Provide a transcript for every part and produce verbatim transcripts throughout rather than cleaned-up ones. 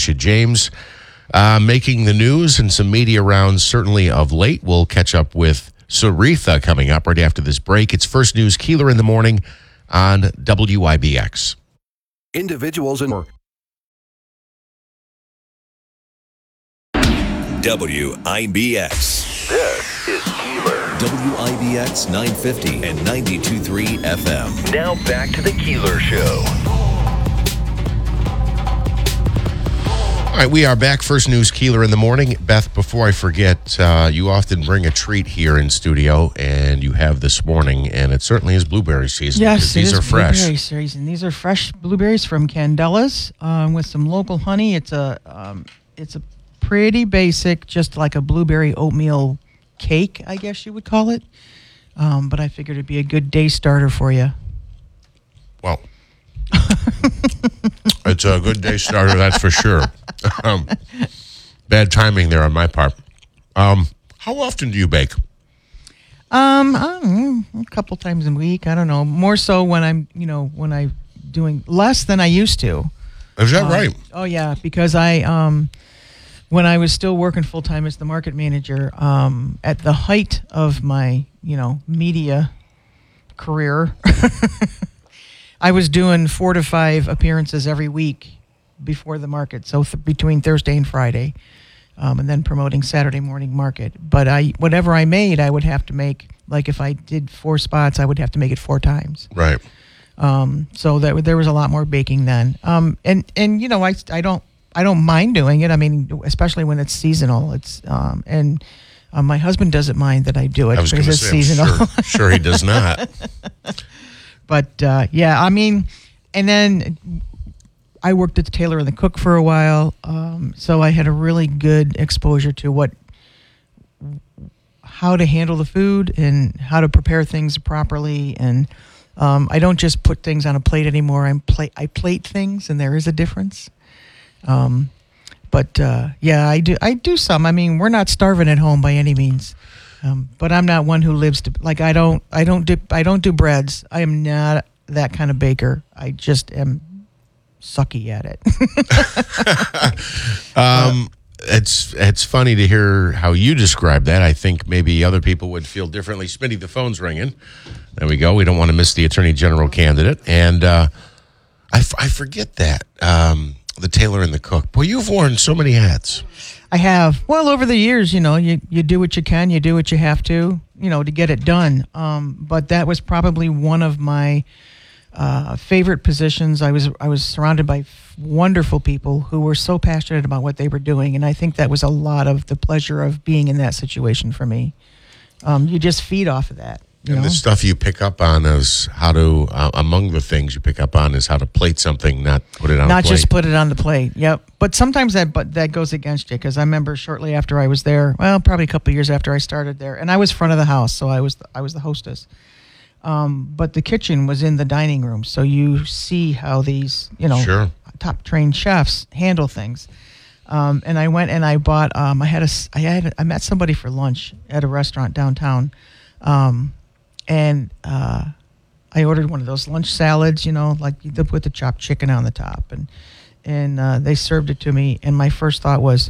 Patricia James. Uh, making the news and some media rounds certainly of late. We'll catch up with Saritha coming up right after this break. It's First News Keeler in the Morning on W I B X. Individuals and W I B X. This is Keeler. W I B X nine fifty and ninety-two point three F M. Now back to the Keeler Show. All right, we are back. First News Keeler in the Morning. Beth, before I forget, uh, you often bring a treat here in studio, and you have this morning, and it certainly is blueberry season. Yes, these it is are fresh. Blueberry season. These are fresh blueberries from Candelas um, with some local honey. It's a um, it's a pretty basic, just like a blueberry oatmeal cake, I guess you would call it. Um, but I figured it'd be a good day starter for you. Well, it's a good day starter, that's for sure. Um, bad timing there on my part. Um, how often do you bake? Um, I don't know, a couple times a week. I don't know. More so when I'm, you know, when I'm doing less than I used to. Is that Um, right? Oh yeah, because I um, when I was still working full time as the market manager, um, at the height of my, you know, media career, I was doing four to five appearances every week before the market, so th- between Thursday and Friday, um, and then promoting Saturday morning market. But I, whatever I made, I would have to make. Like if I did four spots, I would have to make it four times. Right. Um, so that there was a lot more baking then. Um, and and you know, I, I don't I don't mind doing it. I mean, especially when it's seasonal. It's um, and uh, my husband doesn't mind that I do it I was because going to it's say, seasonal. I'm sure, sure he does not. But uh, yeah, I mean, and then I worked at the Tailor and the Cook for a while, um, so I had a really good exposure to what, how to handle the food and how to prepare things properly. And um, I don't just put things on a plate anymore. I'm pla- I plate things, and there is a difference. Um, but uh, yeah, I do. I do some. I mean, we're not starving at home by any means. Um, but I'm not one who lives to like I don't I don't do I don't do breads. I am not that kind of baker. I just am sucky at it. um, it's it's funny to hear how you describe that. I think maybe other people would feel differently. Smitty, the phone's ringing. There we go. We don't want to miss the Attorney General candidate. And uh, I, f- I forget that, um, the Tailor and the Cook. Boy, you've worn so many hats. I have. Well, over the years, you know, you, you do what you can, you do what you have to, you know, to get it done. Um, but that was probably one of my uh, favorite positions. I was I was surrounded by f- wonderful people who were so passionate about what they were doing, and I think that was a lot of the pleasure of being in that situation for me. Um, you just feed off of that. You And know? the stuff you pick up on is how to, uh, among the things you pick up on is how to plate something, not put it on Not a plate. just put it on the plate. Yep. But sometimes that but that goes against you because I remember shortly after I was there, well, probably a couple of years after I started there, and I was front of the house, so I was I was the hostess. Um, but the kitchen was in the dining room, so you see how these, you know, Sure. top trained chefs handle things. Um, and I went and I bought. Um, I had a s- I had I met somebody for lunch at a restaurant downtown. Um, And uh, I ordered one of those lunch salads, you know, like you put the chopped chicken on the top, and and uh, they served it to me. And my first thought was,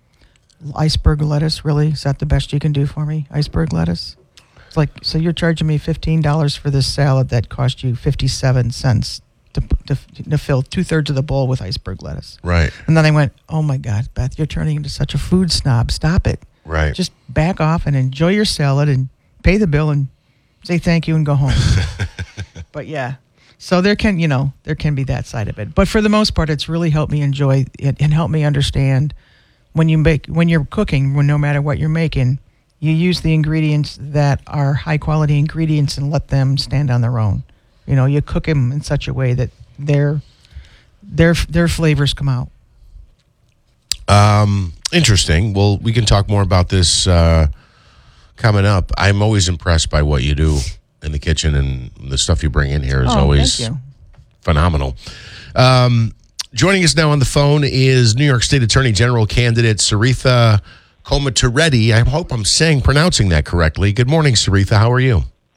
iceberg lettuce, really? Is that the best you can do for me? Iceberg lettuce? It's like, so you're charging me fifteen dollars for this salad that cost you fifty-seven cents to, to, to fill two thirds of the bowl with iceberg lettuce. Right, And then I went, oh my God, Beth, you're turning into such a food snob. Stop it. right. Just back off and enjoy your salad and pay the bill and say thank you and go home. But yeah, so there can, you know, there can be that side of it. But for the most part, it's really helped me enjoy it and help me understand when you make, when you're cooking, when no matter what you're making, you use the ingredients that are high quality ingredients and let them stand on their own. You know, you cook them in such a way that their their their flavors come out. Um, interesting. Well, we can talk more about this uh, coming up. I'm always impressed by what you do in the kitchen, and the stuff you bring in here is Oh, always thank you. phenomenal. Um, joining us now on the phone is New York State Attorney General candidate Saritha Komatireddy. I hope I'm saying pronouncing that correctly. Good morning, Saritha. How are you?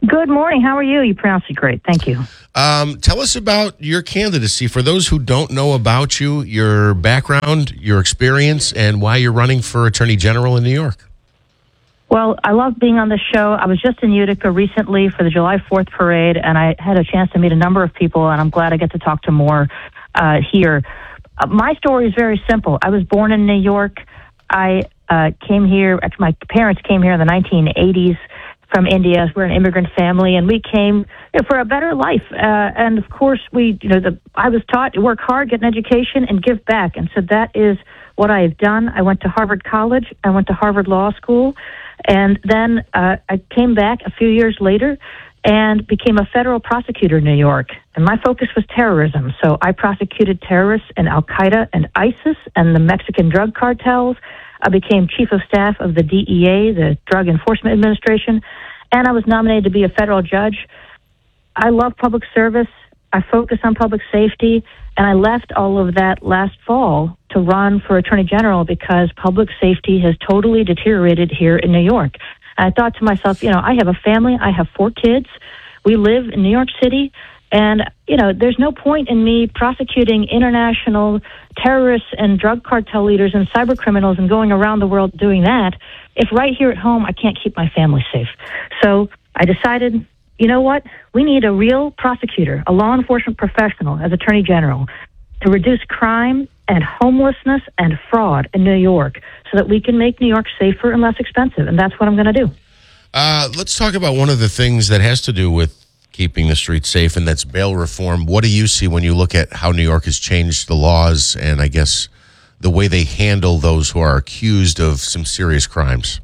Good morning. How are you? You pronounce it great. Thank you. Um, tell us about your candidacy. For those who don't know about you, your background, your experience, and why you're running for Attorney General in New York. Well, I love being on the show. I was just in Utica recently for the July fourth parade, and I had a chance to meet a number of people, and I'm glad I get to talk to more uh, here. Uh, my story is very simple. I was born in New York. I uh, came here, actually, my parents came here in the nineteen eighties. From India. We're an immigrant family, and we came you know, for a better life. Uh, and of course, we, you know, the, I was taught to work hard, get an education, and give back. And so that is what I have done. I went to Harvard College. I went to Harvard Law School, and then uh, I came back a few years later and became a federal prosecutor in New York. And my focus was terrorism. So I prosecuted terrorists in Al Qaeda and ISIS and the Mexican drug cartels. I became chief of staff of the D E A, the Drug Enforcement Administration, and I was nominated to be a federal judge. I love public service. I focus on public safety, and I left all of that last fall to run for Attorney General because public safety has totally deteriorated here in New York. And I thought to myself, you know, I have a family. I have four kids. We live in New York City. And, you know, there's no point in me prosecuting international terrorists and drug cartel leaders and cyber criminals and going around the world doing that if right here at home I can't keep my family safe. So I decided, you know what? We need a real prosecutor, a law enforcement professional as Attorney General to reduce crime and homelessness and fraud in New York so that we can make New York safer and less expensive. And that's what I'm going to do. Uh, let's talk about one of the things that has to do with keeping the streets safe, and that's bail reform. What do you see when you look at how New York has changed the laws and I guess the way they handle those who are accused of some serious crimes?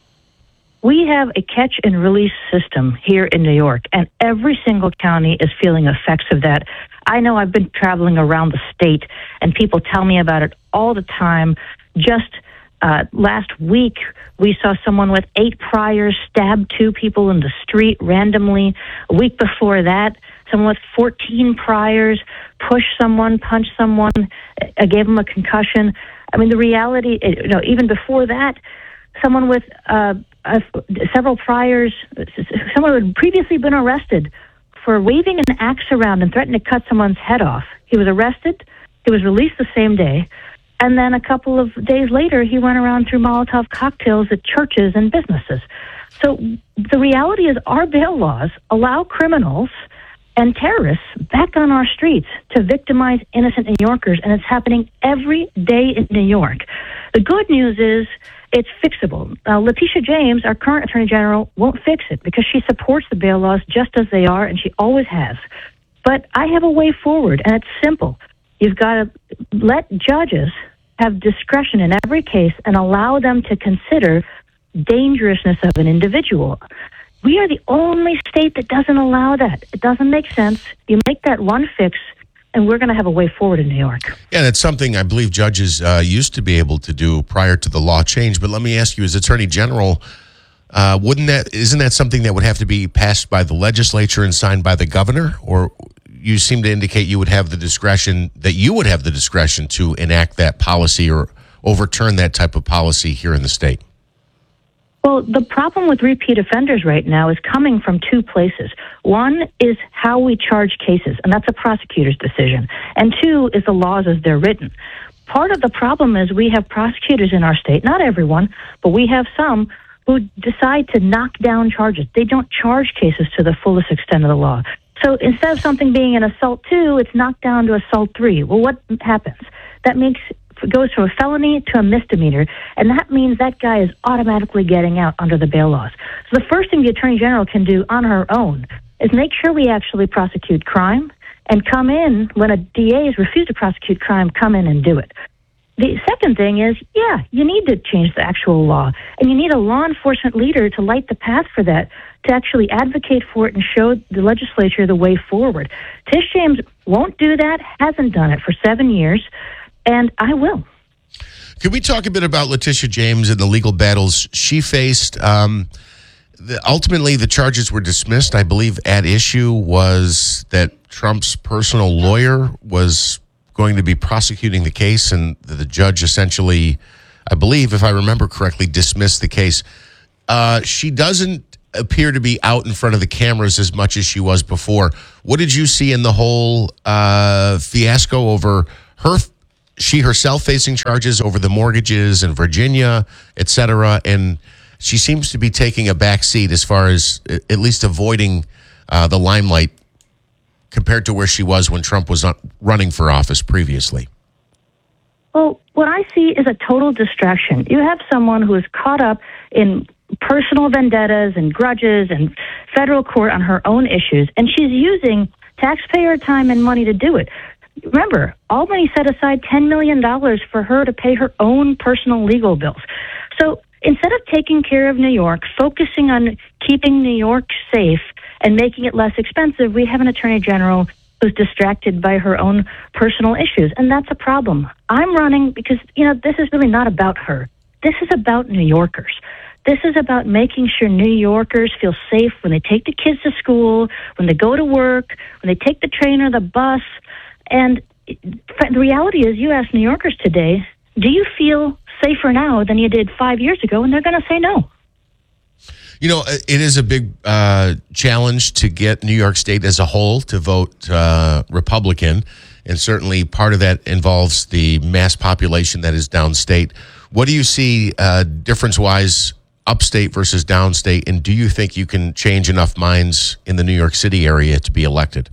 We have a catch and release system here in New York, and every single county is feeling effects of that. I know I've been traveling around the state, and people tell me about it all the time. Just uh, last week, we saw someone with eight priors stab two people in the street randomly. A week before that, someone with fourteen priors pushed someone, punched someone, uh, gave them a concussion. I mean, the reality, you know, even before that, someone with uh, uh, several priors, someone who had previously been arrested for waving an axe around and threatening to cut someone's head off. He was arrested. He was released the same day. And then a couple of days later, he went around through Molotov cocktails at churches and businesses. So the reality is our bail laws allow criminals and terrorists back on our streets to victimize innocent New Yorkers, and it's happening every day in New York. The good news is it's fixable. Uh, Letitia James, our current Attorney General, won't fix it because she supports the bail laws just as they are, and she always has. But I have a way forward, and it's simple. You've got to let judges have discretion in every case and allow them to consider dangerousness of an individual. We are the only state that doesn't allow that. It doesn't make sense. You make that one fix, and we're going to have a way forward in New York. Yeah, that's something I believe judges uh, used to be able to do prior to the law change. But let me ask you, as Attorney General, uh, wouldn't that isn't that something that would have to be passed by the legislature and signed by the governor? Or you seem to indicate you would have the discretion, that you would have the discretion to enact that policy or overturn that type of policy here in the state? Well, the problem with repeat offenders right now is coming from two places. One is how we charge cases, and that's a prosecutor's decision. And two is the laws as they're written. Part of the problem is we have prosecutors in our state, not everyone, but we have some who decide to knock down charges. They don't charge cases to the fullest extent of the law. So instead of something being an assault two, it's knocked down to assault three. Well, what happens? That makes goes from a felony to a misdemeanor, and that means that guy is automatically getting out under the bail laws. So the first thing the Attorney General can do on her own is make sure we actually prosecute crime and come in when a D A has refused to prosecute crime, come in and do it. The second thing is, yeah, you need to change the actual law, and you need a law enforcement leader to light the path for that, to actually advocate for it and show the legislature the way forward. Tish James won't do that, hasn't done it for seven years, and I will. Could we talk a bit about Letitia James and the legal battles she faced? Um, the, ultimately, the charges were dismissed. I believe at issue was that Trump's personal lawyer was going to be prosecuting the case, and the judge essentially, I believe, if I remember correctly, dismissed the case. Uh, she doesn't appear to be out in front of the cameras as much as she was before. What did you see in the whole uh, fiasco over her, she herself facing charges over the mortgages in Virginia, et cetera, and she seems to be taking a back seat as far as at least avoiding uh, the limelight compared to where she was when Trump was running for office previously. Well, what I see is a total distraction. You have someone who is caught up in personal vendettas and grudges and federal court on her own issues, and she's using taxpayer time and money to do it. Remember, Albany set aside ten million dollars for her to pay her own personal legal bills. So instead of taking care of New York, focusing on keeping New York safe and making it less expensive, we have an attorney general who's distracted by her own personal issues, and that's a problem. I'm running because, you know, this is really not about her. This is about New Yorkers. This is about making sure New Yorkers feel safe when they take the kids to school, when they go to work, when they take the train or the bus. And the reality is, you ask New Yorkers today, do you feel safer now than you did five years ago? And they're going to say no. You know, it is a big uh, challenge to get New York State as a whole to vote uh, Republican, and certainly part of that involves the mass population that is downstate. What do you see uh, difference-wise upstate versus downstate, and do you think you can change enough minds in the New York City area to be elected?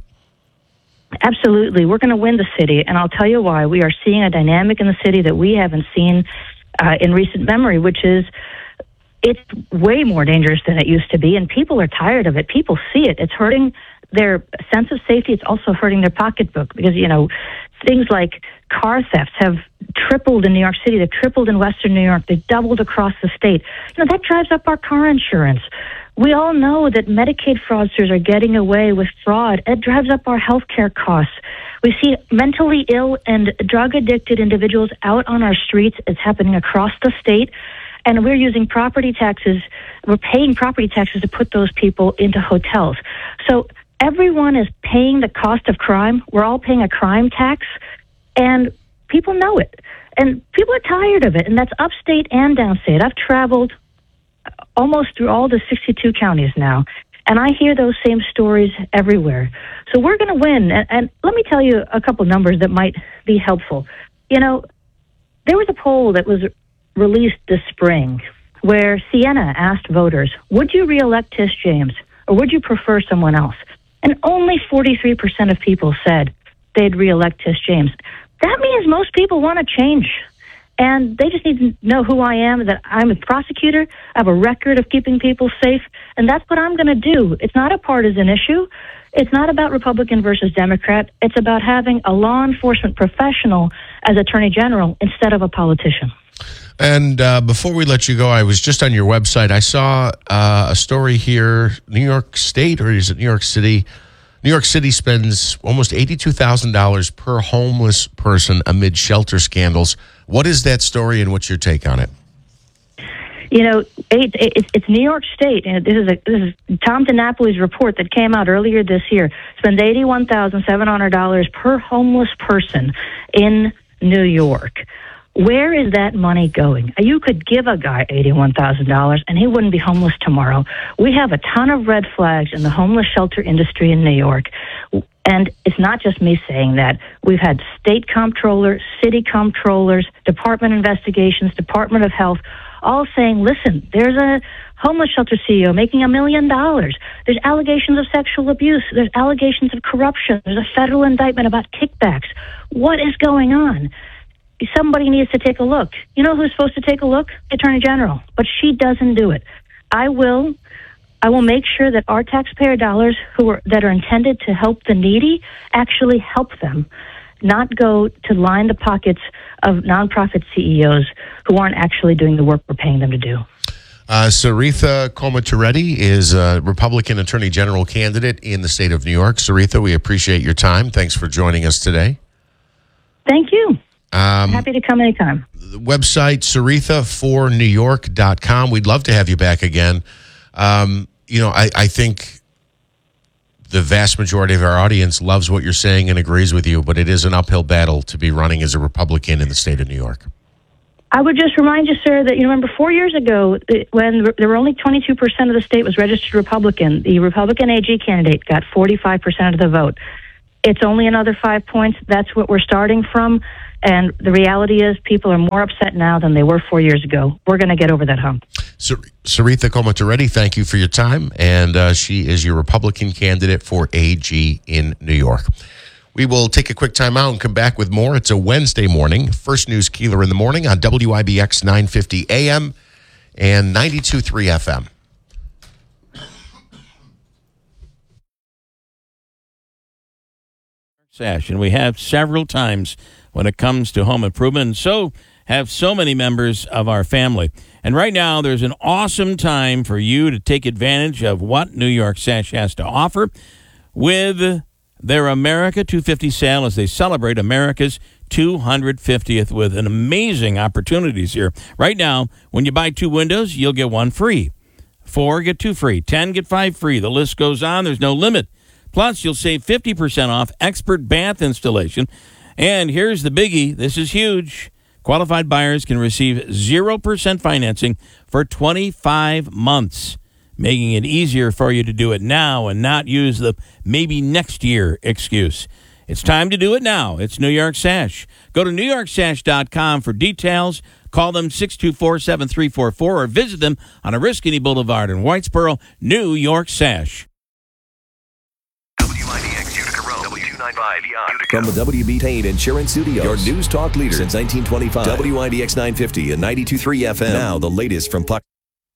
Absolutely. We're going to win the city, and I'll tell you why. We are seeing a dynamic in the city that we haven't seen uh, in recent memory, which is it's way more dangerous than it used to be, and people are tired of it. People see it. It's hurting their sense of safety. It's also hurting their pocketbook because, you know, things like car thefts have tripled in New York City. They've tripled in Western New York. They've doubled across the state. You know, that drives up our car insurance. We all know that Medicaid fraudsters are getting away with fraud. It drives up our health care costs. We see mentally ill and drug-addicted individuals out on our streets. It's happening across the state. And we're using property taxes. We're paying property taxes to put those people into hotels. So everyone is paying the cost of crime. We're all paying a crime tax, and people know it. And people are tired of it, and that's upstate and downstate. I've traveled almost through all the sixty-two counties now, and I hear those same stories everywhere. So we're going to win. And, and let me tell you a couple numbers that might be helpful. You know, there was a poll that was released this spring where Siena asked voters, would you reelect Tish James or would you prefer someone else? And only forty-three percent of people said they'd reelect Tish James. That means most people want to change. And they just need to know who I am, that I'm a prosecutor, I have a record of keeping people safe, and that's what I'm going to do. It's not a partisan issue. It's not about Republican versus Democrat. It's about having a law enforcement professional as Attorney General instead of a politician. And uh, before we let you go, I was just on your website. I saw uh, a story here, New York State, or is it New York City? New York City spends almost eighty-two thousand dollars per homeless person amid shelter scandals. What is that story, and what's your take on it? You know, it, it, it's New York State, and this is a, this is Tom DiNapoli's report that came out earlier this year. Spends eighty-one thousand seven hundred dollars per homeless person in New York. Where is that money going? You could give a guy eighty-one thousand dollars and he wouldn't be homeless tomorrow. We have a ton of red flags in the homeless shelter industry in New York. And it's not just me saying that. We've had state comptrollers, city comptrollers, department investigations, Department of Health, all saying, listen, there's a homeless shelter C E O making a million dollars. There's allegations of sexual abuse. There's allegations of corruption. There's a federal indictment about kickbacks. What is going on? Somebody needs to take a look. You know who's supposed to take a look? The Attorney General. But she doesn't do it. I will. I will make sure that our taxpayer dollars who are, that are intended to help the needy actually help them, not go to line the pockets of nonprofit C E Os who aren't actually doing the work we're paying them to do. Uh, Saritha Comatoretti is a Republican Attorney General candidate in the state of New York. Saritha, we appreciate your time. Thanks for joining us today. Thank you. Um, Happy to come anytime. The website, Saritha for New York dot com. We'd love to have you back again. Um, you know, I, I think the vast majority of our audience loves what you're saying and agrees with you, but it is an uphill battle to be running as a Republican in the state of New York. I would just remind you, sir, that you remember four years ago it- when there were only twenty-two percent of the state was registered Republican, the Republican A G candidate got forty-five percent of the vote. It's only another five points. That's what we're starting from. And the reality is people are more upset now than they were four years ago. We're going to get over that hump. Sar- Saritha Komatareddy, thank you for your time. And uh, she is your Republican candidate for A G in New York. We will take a quick time out and come back with more. It's a Wednesday morning. First News Keeler in the morning on W I B X nine fifty A M and ninety-two point three F M. Sash, and we have several times when it comes to home improvement, and so have so many members of our family. And right now, there's an awesome time for you to take advantage of what New York Sash has to offer with their America two fifty sale as they celebrate America's two hundred fiftieth with an amazing opportunities here. Right now, when you buy two windows, you'll get one free. Four, get two free. Ten, get five free. The list goes on. There's no limit. Plus, you'll save fifty percent off expert bath installation. And here's the biggie. This is huge. Qualified buyers can receive zero percent financing for twenty-five months, making it easier for you to do it now and not use the maybe next year excuse. It's time to do it now. It's New York Sash. Go to new york sash dot com for details. Call them six two four, seven three four four or visit them on Oriskany Boulevard in Whitesboro, New York Sash. W I D X Utica Road, W two ninety-five Utica. From the W B Payne Insurance Studios, your news talk leader since nineteen twenty-five. W I D X nine fifty and ninety-two point three F M. Now the latest from Puck.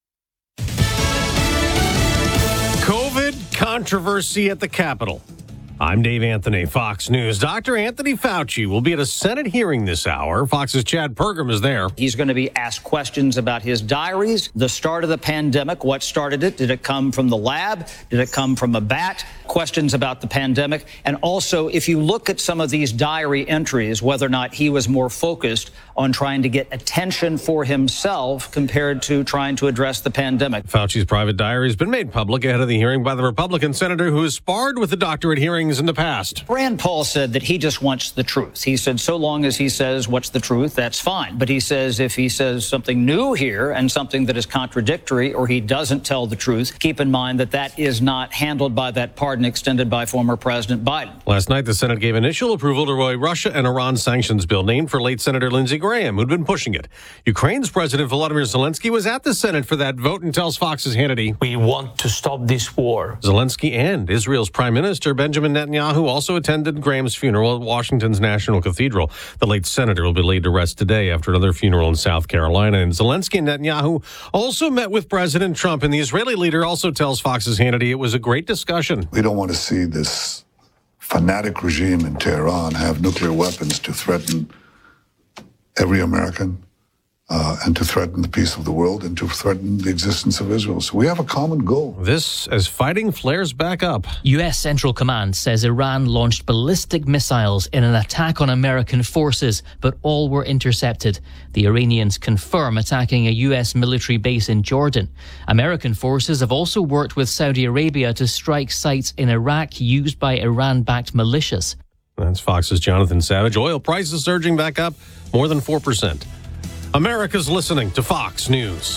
COVID controversy at the Capitol. I'm Dave Anthony, Fox News. Doctor Anthony Fauci will be at a Senate hearing this hour. Fox's Chad Pergram is there. He's going to be asked questions about his diaries, the start of the pandemic, what started it, did it come from the lab, did it come from a bat, questions about the pandemic, and also if you look at some of these diary entries, whether or not he was more focused on trying to get attention for himself compared to trying to address the pandemic. Fauci's private diary has been made public ahead of the hearing by the Republican senator who has sparred with the doctor at hearings in the past. Rand Paul said that he just wants the truth. He said so long as he says what's the truth, that's fine. But he says if he says something new here and something that is contradictory or he doesn't tell the truth, keep in mind that that is not handled by that pardon extended by former President Biden. Last night, the Senate gave initial approval to a Russia and Iran sanctions bill named for late Senator Lindsey Graham, who'd been pushing it. Ukraine's President Volodymyr Zelensky was at the Senate for that vote and tells Fox's Hannity, "We want to stop this war." Zelensky and Israel's Prime Minister Benjamin Netanyahu also attended Graham's funeral at Washington's National Cathedral. The late senator will be laid to rest today after another funeral in South Carolina. And Zelensky and Netanyahu also met with President Trump. And the Israeli leader also tells Fox's Hannity it was a great discussion. We don't want to see this fanatic regime in Tehran have nuclear weapons to threaten every American uh, and to threaten the peace of the world and to threaten the existence of Israel. So we have a common goal. This as fighting flares back up. U S Central Command says Iran launched ballistic missiles in an attack on American forces, but all were intercepted. The Iranians confirm attacking a U S military base in Jordan. American forces have also worked with Saudi Arabia to strike sites in Iraq used by Iran-backed militias. That's Fox's Jonathan Savage. Oil prices surging back up more than four percent. America's listening to Fox News.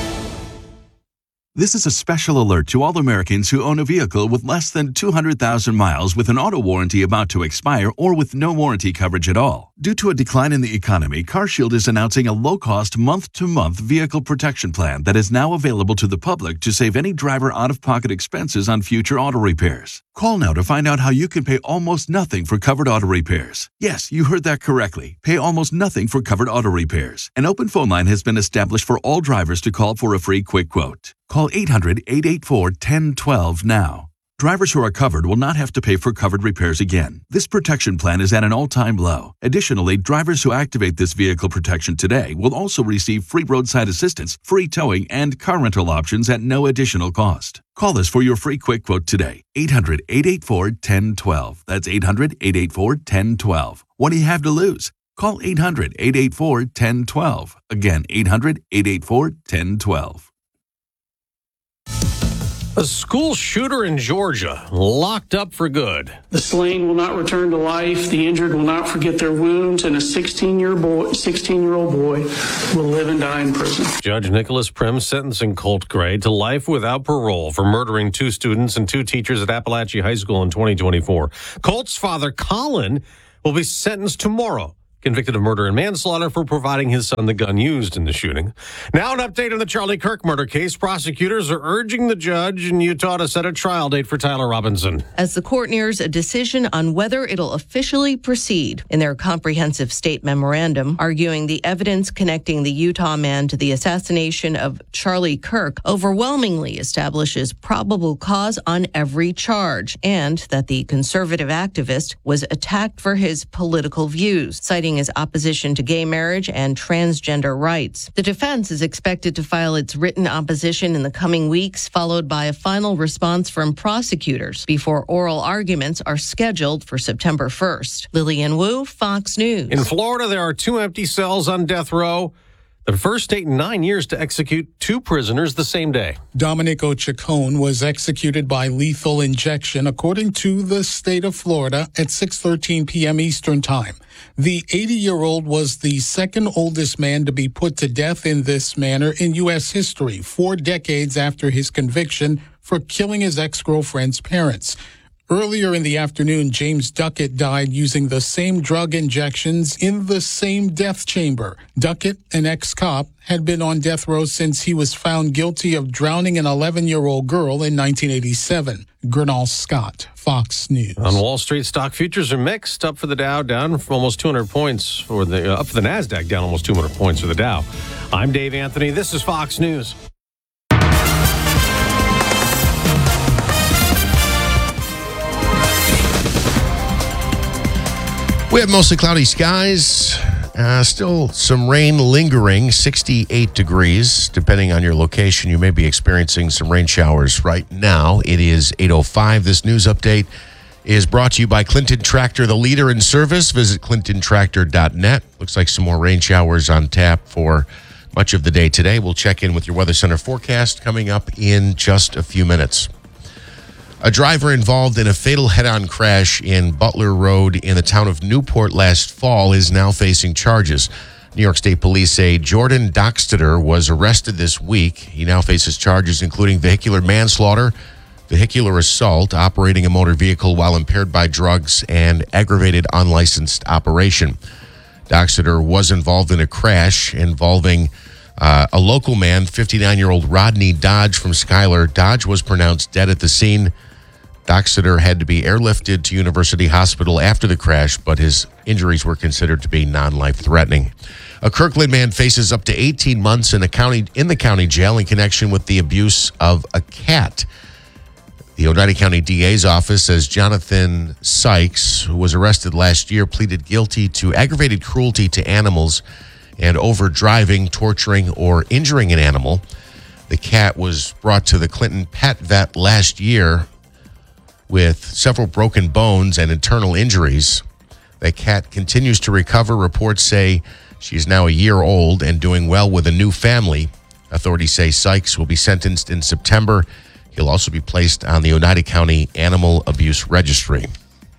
This is a special alert to all Americans who own a vehicle with less than two hundred thousand miles with an auto warranty about to expire or with no warranty coverage at all. Due to a decline in the economy, CarShield is announcing a low-cost month-to-month vehicle protection plan that is now available to the public to save any driver out-of-pocket expenses on future auto repairs. Call now to find out how you can pay almost nothing for covered auto repairs. Yes, you heard that correctly. Pay almost nothing for covered auto repairs. An open phone line has been established for all drivers to call for a free quick quote. Call eight hundred, eight eight four, one zero one two now. Drivers who are covered will not have to pay for covered repairs again. This protection plan is at an all-time low. Additionally, drivers who activate this vehicle protection today will also receive free roadside assistance, free towing, and car rental options at no additional cost. Call us for your free quick quote today. eight hundred, eight eight four, one zero one two. That's eight hundred, eight eight four, one zero one two. What do you have to lose? Call eight hundred, eight eight four, one zero one two. Again, eight hundred, eight eight four, one zero one two. A school shooter in Georgia locked up for good. The slain will not return to life. The injured will not forget their wounds, and a sixteen-year boy, sixteen-year-old boy will live and die in prison. Judge Nicholas Prim sentencing Colt Gray to life without parole for murdering two students and two teachers at Appalachia High School in twenty twenty-four. Colt's father, Colin, will be sentenced tomorrow, convicted of murder and manslaughter for providing his son the gun used in the shooting. Now an update on the Charlie Kirk murder case. Prosecutors are urging the judge in Utah to set a trial date for Tyler Robinson, as the court nears a decision on whether it'll officially proceed. In their comprehensive state memorandum, arguing the evidence connecting the Utah man to the assassination of Charlie Kirk overwhelmingly establishes probable cause on every charge, and that the conservative activist was attacked for his political views, citing his opposition to gay marriage and transgender rights. The defense is expected to file its written opposition in the coming weeks, followed by a final response from prosecutors before oral arguments are scheduled for September first. Lillian Wu, Fox News. In Florida, there are two empty cells on death row. The first state in nine years to execute two prisoners the same day. Dominico Chacon was executed by lethal injection, according to the state of Florida, at six thirteen p.m. Eastern Time. The eighty-year-old was the second oldest man to be put to death in this manner in U S history, four decades after his conviction for killing his ex-girlfriend's parents. Earlier in the afternoon, James Duckett died using the same drug injections in the same death chamber. Duckett, an ex-cop, had been on death row since he was found guilty of drowning an eleven-year-old girl in nineteen eighty-seven. Gernal Scott, Fox News. On Wall Street, stock futures are mixed. Up for the Dow, down for almost two hundred points. For the uh, up for the NASDAQ, down almost two hundred points for the Dow. I'm Dave Anthony. This is Fox News. We have mostly cloudy skies. Uh, still some rain lingering, sixty-eight degrees. Depending on your location, you may be experiencing some rain showers right now. It is eight oh five. This news update is brought to you by Clinton Tractor, the leader in service. Visit clinton tractor dot net. Looks like some more rain showers on tap for much of the day today. We'll check in with your Weather Center forecast coming up in just a few minutes. A driver involved in a fatal head-on crash in Butler Road in the town of Newport last fall is now facing charges. New York State Police say Jordan Dockstader was arrested this week. He now faces charges including vehicular manslaughter, vehicular assault, operating a motor vehicle while impaired by drugs, and aggravated unlicensed operation. Dockstader was involved in a crash involving uh, a local man, fifty-nine-year-old Rodney Dodge from Schuyler. Dodge was pronounced dead at the scene. Dockstader had to be airlifted to University Hospital after the crash, but his injuries were considered to be non-life-threatening. A Kirkland man faces up to eighteen months in a county in the county jail in connection with the abuse of a cat. The Oneida County D A's office says Jonathan Sykes, who was arrested last year, pleaded guilty to aggravated cruelty to animals and over driving, torturing, or injuring an animal. The cat was brought to the Clinton Pet Vet last year with several broken bones and internal injuries. The cat continues to recover. Reports say she is now a year old and doing well with a new family. Authorities say Sykes will be sentenced in September. He'll also be placed on the Oneida County Animal Abuse Registry.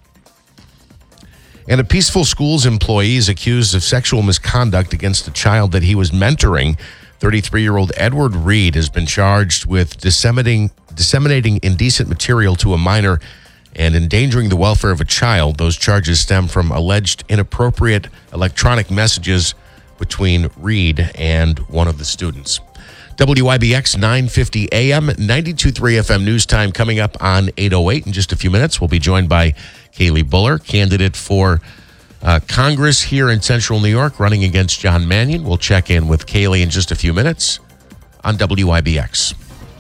And a Peaceful Schools employee is accused of sexual misconduct against a child that he was mentoring. thirty-three-year-old Edward Reed has been charged with disseminating disseminating indecent material to a minor and endangering the welfare of a child. Those charges stem from alleged inappropriate electronic messages between Reed and one of the students. W I B X nine fifty A M, ninety-two point three F M news time coming up on eight oh eight. In just a few minutes, we'll be joined by Kaylee Buller, candidate for uh, Congress here in Central New York, running against John Mannion. We'll check in with Kaylee in just a few minutes on W I B X.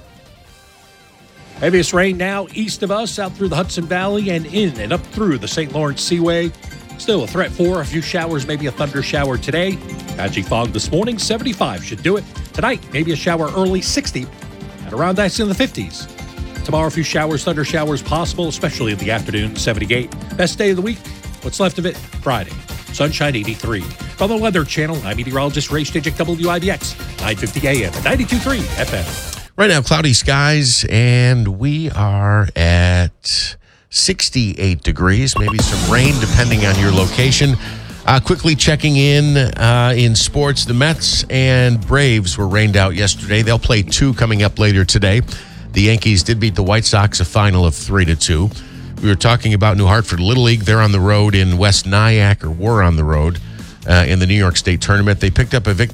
Heaviest rain now east of us, out through the Hudson Valley and in and up through the Saint Lawrence Seaway. Still a threat for a few showers, maybe a thunder shower today. Patchy fog this morning, seventy-five should do it. Tonight, maybe a shower early, sixty. And around that's in the fifties. Tomorrow, a few showers, thunder showers possible, especially in the afternoon, seventy-eight. Best day of the week, what's left of it, Friday. Sunshine, eighty-three. From the Weather Channel, I'm meteorologist Ray Stijik, W I B X, nine fifty A M and ninety-two point three F M. Right now, cloudy skies, and we are at sixty-eight degrees. Maybe some rain, depending on your location. Uh, quickly checking in uh, in sports, the Mets and Braves were rained out yesterday. They'll play two coming up later today. The Yankees did beat the White Sox a final of three to two. We were talking about New Hartford Little League. They're on the road in West Nyack, or were on the road uh, in the New York State tournament. They picked up a victory